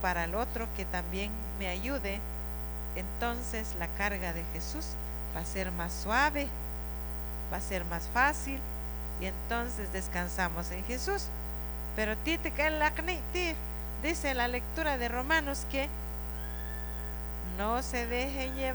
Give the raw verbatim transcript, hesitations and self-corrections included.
para el otro que también me ayude, entonces la carga de Jesús va a ser más suave, va a ser más fácil, y entonces descansamos en Jesús. Pero dice la lectura de Romanos que no se dejen llevar